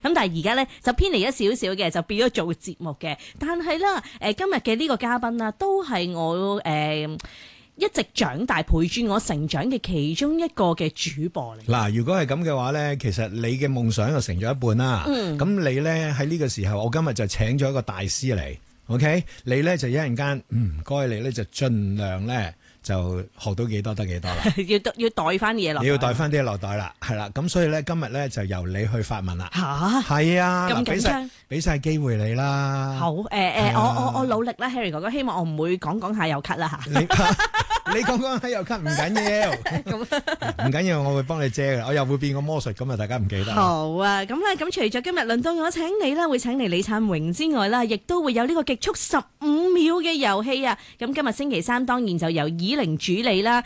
咁但係而家咧就偏離咗少少嘅，就變咗做節目嘅。但係啦，今日嘅呢個嘉賓啦，都係我一直長大陪住我成長嘅其中一個嘅主播嚟。 嗱，如果係咁嘅話咧，其實你嘅夢想就成咗一半啦。咁你咧喺呢個時候，我今日就請咗一個大師嚟。OK， 你咧就一陣間唔該你咧就盡量咧。就學到幾多得幾多啦， 要袋翻啲嘢落， 你要袋翻啲嘢落袋啦，係啦，咁所以咧今日咧就由你去發問啦。 吓， 係啊， 咁緊張， 俾晒機會你啦。 好，我努力啦 ，Harry 哥哥，希望我唔會講下又咳啦吓。 你講下又咳唔緊要，唔緊要，我會幫你遮嘅，我又會變個魔術咁啊，大家唔記得。 好啊，咁咧，咁除咗今日輪到我請你啦，會請嚟李燦榮之外啦，亦都會有呢個極速15秒嘅遊戲啊。咁今日星期三當然就由以玲主理啦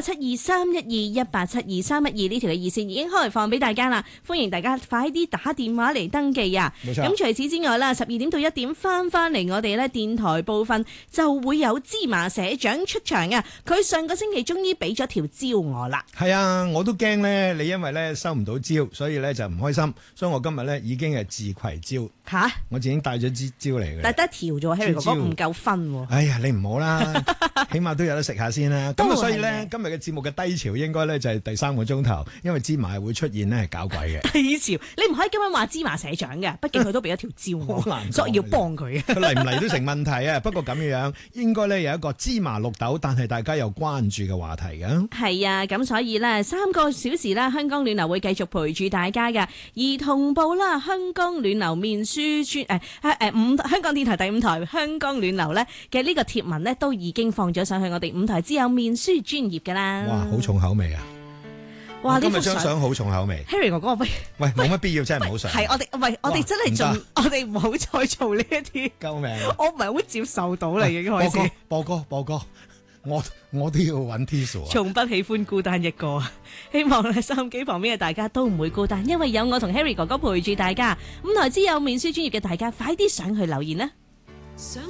，1872312，1872312呢條嘅熱線已經開放俾大家啦，歡迎大家快啲打電話嚟登記啊。 冇錯。 咁除此之外啦，12點到1點翻嚟我哋咧電台部分就會有芝麻社長出場啊。佢上個星期終於俾咗條招我啦。 係啊，我都驚咧，你因為咧收唔到招，所以咧就唔開心，所以我今日咧已經係自攜招。 吓， 我已經帶咗支招嚟嘅。 但得一條啫 ，Harry 哥哥唔夠分。 哎呀，你唔好啦，起碼都有得食下先啦。咁啊，所以咧今日嘅節目嘅低潮應該咧就係第3個鐘頭，因為芝麻會出現咧係搞鬼嘅。 低潮，你唔可以今晚話芝麻社長嘅，畢竟佢都俾一條招我， 好難， 所以要幫佢。 佢嚟唔嚟都成問題啊！不過咁樣應該咧有一個芝麻綠豆，但係大家又關注嘅話題嘅。 係啊，咁所以咧3個小時啦，香港暖流會繼續陪住大家嘅，而同步啦，香港暖流面書香港電台第5台香港暖流咧嘅呢個貼文咧都已經放咗上去我哋5台之友面書專頁噶啦。 哇，好重口味啊！哇，今日張相好重口味。 Harry 哥哥， 喂，冇乜必要真係唔好上。 係我哋真係做，我哋唔好再做呢一啲。 救命！ 我唔係好接受到啦，已經開始。 播歌，我都要揾 Tissue 啊！ 從不喜歡孤單一個，希望咧收音機旁邊嘅大家都唔會孤單，因為有我同 Harry 哥哥陪住大家。5台之友面書專頁嘅大家，快啲上去留言啦！